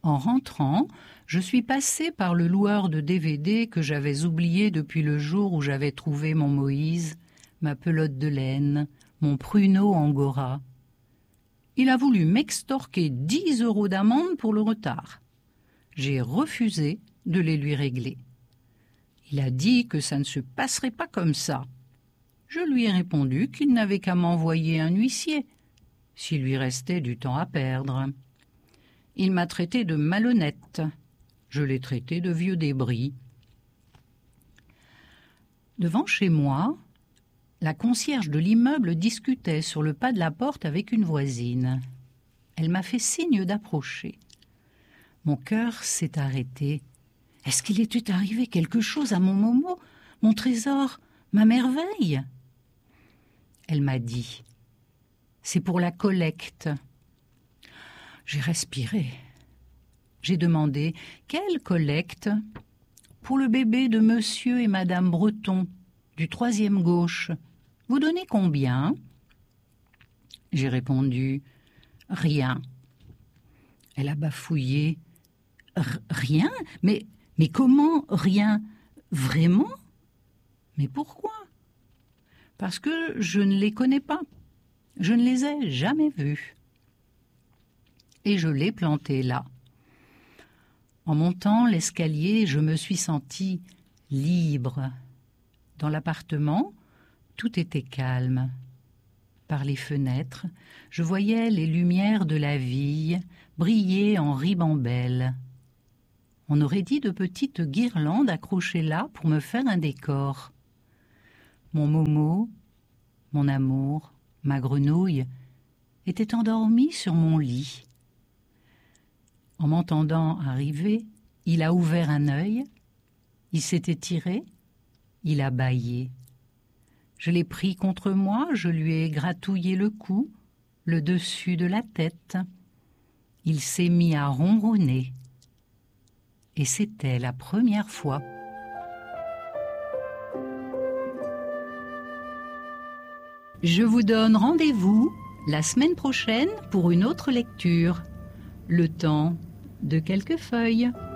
En rentrant, je suis passée par le loueur de DVD que j'avais oublié depuis le jour où j'avais trouvé mon Moïse, ma pelote de laine, mon pruneau angora. Il a voulu m'extorquer 10 € d'amende pour le retard. J'ai refusé de les lui régler. Il a dit que ça ne se passerait pas comme ça. Je lui ai répondu qu'il n'avait qu'à m'envoyer un huissier, s'il lui restait du temps à perdre. Il m'a traité de malhonnête. Je l'ai traité de vieux débris. Devant chez moi, la concierge de l'immeuble discutait sur le pas de la porte avec une voisine. Elle m'a fait signe d'approcher. Mon cœur s'est arrêté. Est-ce qu'il était arrivé quelque chose à mon Momo, mon trésor, ma merveille? Elle m'a dit « C'est pour la collecte ». J'ai respiré. J'ai demandé « Quelle collecte ?»« Pour le bébé de monsieur et madame Breton, du 3e gauche. Vous donnez combien ?» J'ai répondu « Rien ». Elle a bafouillé « Rien ? Mais comment rien ? Vraiment ? Mais pourquoi ? Parce que je ne les connais pas. Je ne les ai jamais vus. Et je l'ai planté là. En montant l'escalier, je me suis sentie libre. Dans l'appartement, tout était calme. Par les fenêtres, je voyais les lumières de la ville briller en ribambelle. On aurait dit de petites guirlandes accrochées là pour me faire un décor. Mon Momo, mon amour, ma grenouille, était endormi sur mon lit. En m'entendant arriver, il a ouvert un œil, il s'est étiré, il a bâillé. Je l'ai pris contre moi, je lui ai gratouillé le cou, le dessus de la tête. Il s'est mis à ronronner. Et c'était la première fois. Je vous donne rendez-vous la semaine prochaine pour une autre lecture. Le temps de quelques feuilles.